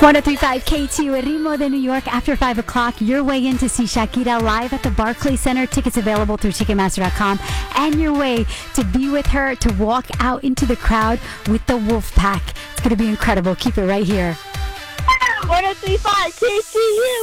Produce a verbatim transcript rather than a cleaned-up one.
one oh three point five K two, Ritmo de New York, after five o'clock. Your way in to see Shakira live at the Barclays Center. Tickets available through Ticketmaster dot com. And your way to be with her, to walk out into the crowd with the Wolf Pack. It's going to be incredible. Keep it right here. one oh three point five K T U.